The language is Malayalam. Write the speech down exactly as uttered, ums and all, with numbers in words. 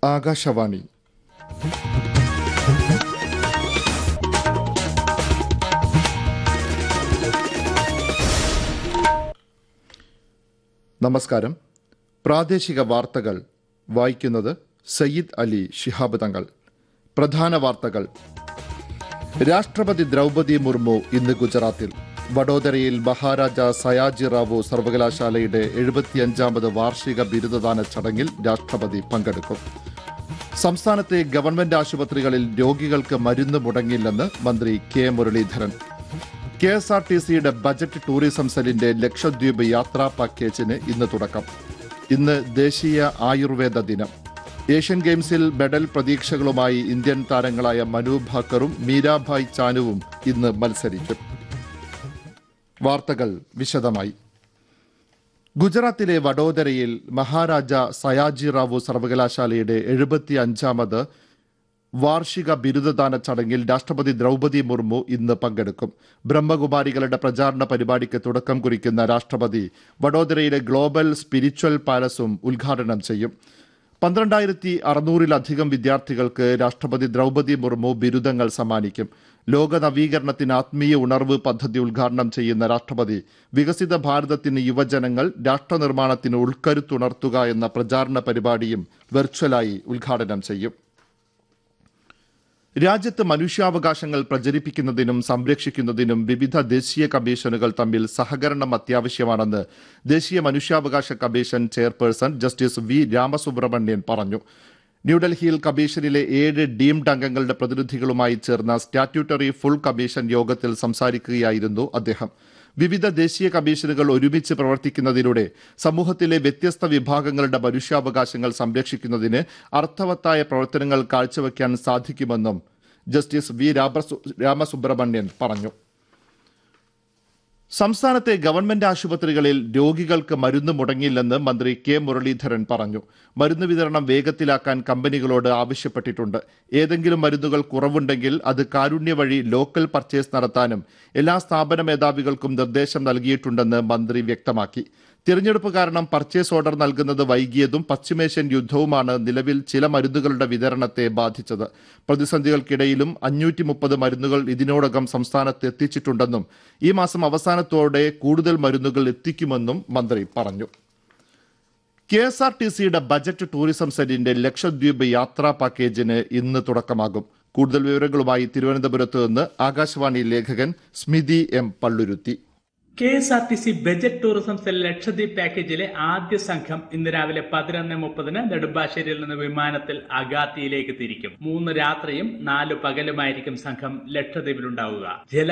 ആകാശവാണി. നമസ്കാരം. പ്രാദേശിക വാർത്തകൾ വായിക്കുന്നത് സയ്യിദ് അലി ശിഹാബ് തങ്ങൾ. പ്രധാന വാർത്തകൾ. രാഷ്ട്രപതി ദ്രൗപദി മുർമു ഇന്ന് ഗുജറാത്തിൽ. വഡോദരയിൽ മഹാരാജ സയാജി റാവു സർവകലാശാലയുടെ എഴുപത്തിയഞ്ചാമത് വാർഷിക ബിരുദദാന ചടങ്ങിൽ രാഷ്ട്രപതി പങ്കെടുക്കും. സംസ്ഥാനത്തെ ഗവൺമെന്റ് ആശുപത്രികളിൽ രോഗികൾക്ക് മരുന്ന് മുടങ്ങില്ലെന്ന് മന്ത്രി K Muraleedharan. K S R T സിയുടെ ബജറ്റ് ടൂറിസം സെല്ലിന്റെ ലക്ഷദ്വീപ് യാത്രാ പാക്കേജിന് ഇന്ന് തുടക്കം. ഇന്ന് ദേശീയ ആയുർവേദ ദിനം. ഏഷ്യൻ ഗെയിംസിൽ മെഡൽ പ്രതീക്ഷകളുമായി ഇന്ത്യൻ താരങ്ങളായ മനു ഭാക്കറും മീരാഭായ് ചാനുവും ഇന്ന് മത്സരിക്കും. വാർത്തകൾ വിശദമായി. ഗുജറാത്തിലെ വഡോദരയിൽ മഹാരാജ സയാജി റാവു സർവകലാശാലയുടെ എഴുപത്തി അഞ്ചാമത് വാർഷിക ബിരുദദാന ചടങ്ങിൽ രാഷ്ട്രപതി ദ്രൗപദി മുർമു ഇന്ന് പങ്കെടുക്കും. ബ്രഹ്മകുമാരികളുടെ പ്രചാരണ പരിപാടിക്ക് തുടക്കം കുറിക്കുന്ന രാഷ്ട്രപതി വഡോദരയിലെ ഗ്ലോബൽ സ്പിരിച്വൽ പാലസും ഉദ്ഘാടനം ചെയ്യും. പന്ത്രണ്ടായിരത്തി അറുന്നൂറിലധികം വിദ്യാർത്ഥികൾക്ക് രാഷ്ട്രപതി ദ്രൗപദി മുർമു ബിരുദങ്ങൾ സമ്മാനിക്കും. ലോക നവീകരണത്തിന് ആത്മീയ ഉണർവ് പദ്ധതി ഉദ്ഘാടനം ചെയ്യുന്ന രാഷ്ട്രപതി വികസിത ഭാരതത്തിന് യുവജനങ്ങൾ രാഷ്ട്രനിർമ്മാണത്തിന് ഉൾക്കരുത്തുണർത്തുക എന്ന പ്രചാരണ പരിപാടിയും വെർച്വലായി ഉദ്ഘാടനം ചെയ്യും. രാജ്യത്ത് മനുഷ്യാവകാശങ്ങൾ പ്രചരിപ്പിക്കുന്നതിനും സംരക്ഷിക്കുന്നതിനും വിവിധ ദേശീയ കമ്മീഷനുകൾ തമ്മിൽ സഹകരണം അത്യാവശ്യമാണെന്ന് ദേശീയ മനുഷ്യാവകാശ commission chairperson justice V Ramasubramanian പറഞ്ഞു. ന്യൂഡൽഹിയിൽ കമ്മീഷനിലെ ഏഴ് ഡീംഡ് അംഗങ്ങളുടെ പ്രതിനിധികളുമായി ചേർന്ന സ്റ്റാറ്റ്യൂട്ടറി ഫുൾ കമ്മീഷൻ യോഗത്തിൽ സംസാരിക്കുകയായിരുന്നു അദ്ദേഹം. വിവിധ ദേശീയ കമ്മീഷനുകൾ ഒരുമിച്ച് പ്രവർത്തിക്കുന്നതിലൂടെ സമൂഹത്തിലെ വ്യത്യസ്ത വിഭാഗങ്ങളുടെ മനുഷ്യാവകാശങ്ങൾ സംരക്ഷിക്കുന്നതിന് അർത്ഥവത്തായ പ്രവർത്തനങ്ങൾ കാഴ്ചവെക്കാൻ സാധിക്കുമെന്നും ജസ്റ്റിസ് വി രാമസുബ്രഹ്മണ്യൻ പറഞ്ഞു. സംസ്ഥാനത്തെ ഗവൺമെന്റ് ആശുപത്രികളിൽ രോഗികൾക്ക് മരുന്ന് മുടങ്ങില്ലെന്ന് മന്ത്രി കെ മുരളീധരൻ പറഞ്ഞു. മരുന്ന് വിതരണം വേഗത്തിലാക്കാൻ കമ്പനികളോട് ആവശ്യപ്പെട്ടിട്ടുണ്ട്. ഏതെങ്കിലും മരുന്നുകൾ കുറവുണ്ടെങ്കിൽ അത് കാരുണ്യ വഴി ലോക്കൽ പർച്ചേസ് നടത്താനും എല്ലാ സ്ഥാപന മേധാവികൾക്കും നിർദ്ദേശം നൽകിയിട്ടുണ്ടെന്ന് മന്ത്രി വ്യക്തമാക്കി. തിരഞ്ഞെടുപ്പ് കാരണം പർച്ചേസ് ഓർഡർ നൽകുന്നത് വൈകിയതും പശ്ചിമേഷ്യൻ യുദ്ധവുമാണ് നിലവിൽ ചില മരുന്നുകളുടെ വിതരണത്തെ ബാധിച്ചത്. പ്രതിസന്ധികൾക്കിടയിലും അഞ്ഞൂറ്റി മുപ്പത് മരുന്നുകൾ ഇതിനോടകം സംസ്ഥാനത്ത് എത്തിച്ചിട്ടുണ്ടെന്നും ഈ മാസം അവസാനത്തോടെ കൂടുതൽ മരുന്നുകൾ എത്തിക്കുമെന്നും മന്ത്രി പറഞ്ഞു. കെ എസ് ആർ ടി സിയുടെ ബജറ്റ് ടൂറിസം സെല്ലിന്റെ ലക്ഷദ്വീപ് യാത്രാ പാക്കേജിന് ഇന്ന് തുടക്കമാകും. കൂടുതൽ വിവരങ്ങളുമായി തിരുവനന്തപുരത്ത് നിന്ന് ആകാശവാണി ലേഖകൻ സ്മിതി M Palluruthy. K S R T C budget tourism cell Lakshadweep പാക്കേജിലെ ആദ്യ സംഘം ഇന്ന് രാവിലെ പതിനൊന്ന് മുപ്പതിന് നെടുമ്പാശ്ശേരിയിൽ നിന്ന് വിമാനത്തിൽ അഗാത്തിയിലേക്ക് തിരിക്കും. മൂന്ന് രാത്രിയും നാല് പകലുമായിരിക്കും സംഘം ലക്ഷദ്വീപിലുണ്ടാവുക. ജല